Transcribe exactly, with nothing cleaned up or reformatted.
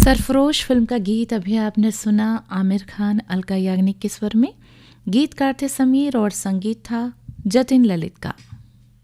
Sarfarosh film का गीत अभी आपने सुना आमिर खान अलका याग्निक के स्वर में। गीतकार थे समीर और संगीत था जतिन ललित का।